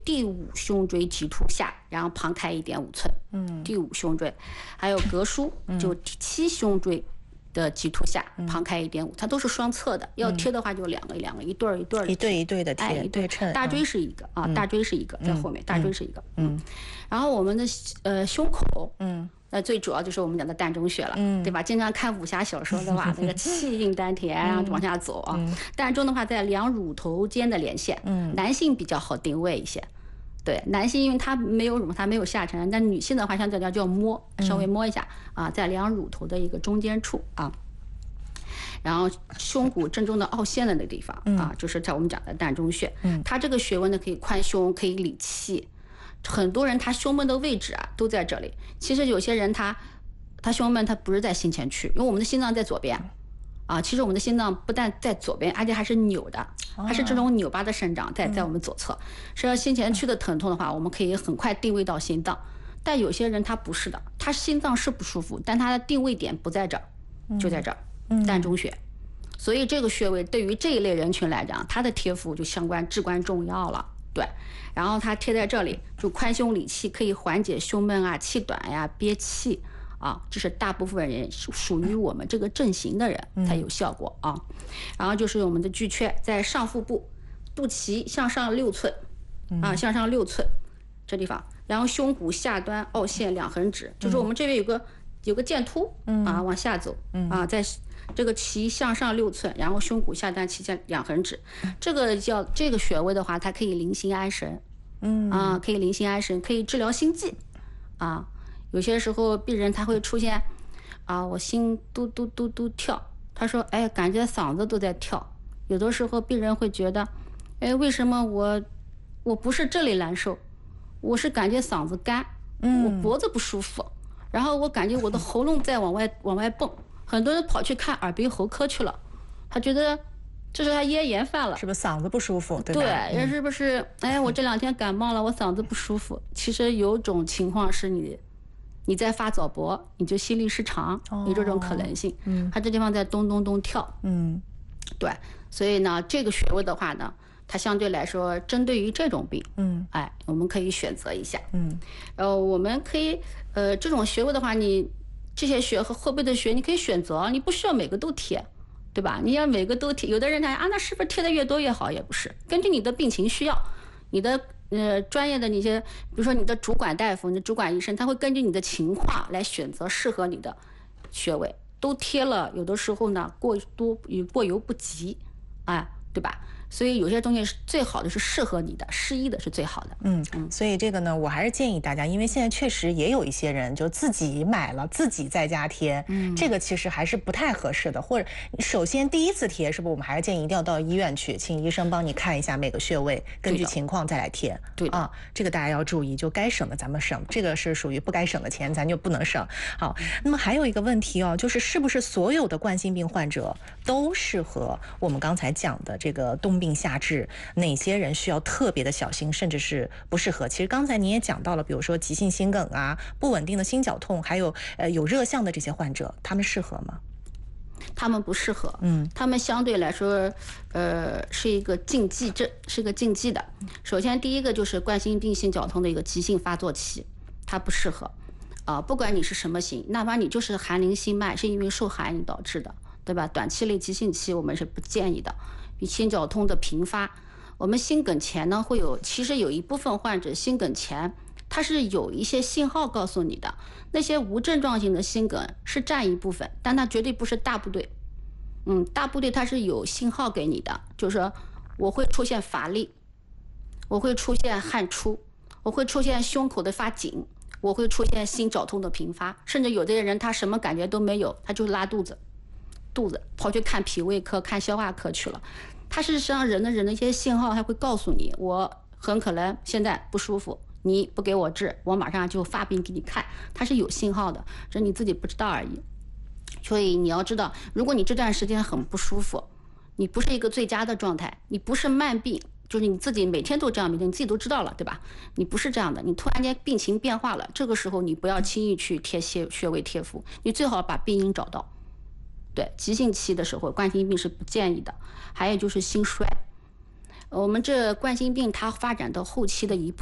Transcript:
第5胸椎棘突下，然后旁开1.5寸。第5胸椎，还有膈腧，就第7胸椎的棘突下，旁开1.5，它都是双侧的。要贴的话就2个1个，一对一对的， 一对一对的贴， 哎， 对称。 大椎是一个啊，大椎是一个，在后面，大椎是一个。然后我们的胸口，那最主要就是我们讲的膻中穴了，对吧？经常看武侠小说的话，那个气运丹田，然后往下走啊。膻中的话，在两乳头间的连线，男性比较好定位一些。对，男性因为他没有乳，他没有下沉，但女性的话相对来讲就要摸，稍微摸一下啊，在两乳头的一个中间处啊。然后胸骨正中的凹陷的那个地方啊，就是在我们讲的膻中穴。它这个穴位呢，可以宽胸，可以理气。很多人他胸闷的位置啊都在这里。其实有些人他胸闷，他不是在心前区，因为我们的心脏在左边啊。其实我们的心脏不但在左边，而且还是扭的，还是这种扭巴的生长在我们左侧。实际上心前区的疼痛的话，我们可以很快定位到心脏。但有些人他不是的，他心脏是不舒服，但他的定位点不在这儿，就在这儿，膻中穴。所以这个穴位对于这一类人群来讲，它的贴敷就至关重要了。对，然后它贴在这里，就宽胸理气，可以缓解胸闷啊、气短呀、憋气啊，这是大部分人属于我们这个症型的人才有效果啊。然后就是我们的巨阙在上腹部，肚脐向上6寸啊，向上6寸这地方，然后胸骨下端凹陷2横指，就是我们这边有个剑突啊，往下走啊，在这个脐向上6寸，然后胸骨下端脐下2横指，这个穴位的话，它可以宁心安神，可以宁心安神，可以治疗心悸啊。有些时候病人他会出现啊，我心嘟嘟嘟嘟跳，他说哎，感觉嗓子都在跳。有的时候病人会觉得，哎，为什么我不是这里难受，我是感觉嗓子干，我脖子不舒服，然后我感觉我的喉咙在往外蹦。很多人跑去看耳鼻喉科去了，他觉得这是他咽炎犯了， 是不是嗓子不舒服？对吧？ 对，是不是？哎，我这2天感冒了，我嗓子不舒服。其实有种情况是你在发早搏，你就心律失常，有这种可能性。他这地方在咚咚咚跳。对，所以呢，这个穴位的话呢，它相对来说针对于这种病，我们可以选择一下。我们可以这种穴位的话，你这些穴和后背的穴你可以选择，你不需要每个都贴，对吧？你要每个都贴，有的人他那是不是贴的越多越好？也不是，根据你的病情需要，你的专业的那些，比如说你的主管大夫、你的主管医生，他会根据你的情况来选择适合你的穴位。都贴了，有的时候呢过犹不及，对吧？所以有些东西是最好的，是适合你的，适宜的是最好的。 所以这个呢，我还是建议大家，因为现在确实也有一些人就自己买了，自己在家贴，这个其实还是不太合适的。或者首先第一次贴，是不是我们还是建议一定要到医院去，请医生帮你看一下每个穴位，根据情况再来贴。 对的这个大家要注意，就该省的咱们省，这个是属于不该省的钱，咱就不能省。好，那么还有一个问题就是是不是所有的冠心病患者都适合我们刚才讲的这个冬病夏治？哪些人需要特别的小心，甚至是不适合？其实刚才您也讲到了，比如说急性心梗啊、不稳定的心绞痛，还有有热象的这些患者，他们适合吗？ 他们不适合，他们相对来说，是一个禁忌症，是个禁忌的。首先，第一个就是冠心病心绞痛的一个急性发作期，它不适合。不管你是什么型，哪怕你就是寒凝心脉，是因为受寒引导致的，对吧？短期类急性期我们是不建议的。心绞痛的频发，我们心梗前呢其实有一部分患者心梗前它是有一些信号告诉你的，那些无症状性的心梗是占一部分，但它绝对不是大部队。大部队它是有信号给你的，就是说我会出现乏力，我会出现汗出，我会出现胸口的发紧，我会出现心绞痛的频发，甚至有的人他什么感觉都没有，他就拉肚子跑去看脾胃科、看消化科去了。它事实上人的一些信号，它会告诉你，我很可能现在不舒服，你不给我治，我马上就发病给你看，它是有信号的，只是你自己不知道而已。所以你要知道，如果你这段时间很不舒服，你不是一个最佳的状态，你不是慢病，就是你自己每天都这样，你自己都知道了，对吧？你不是这样的，你突然间病情变化了，这个时候你不要轻易去贴穴位贴敷，你最好把病因找到。对，急性期的时候冠心病是不建议的。还有就是心衰， 我们这冠心病它发展到后期的一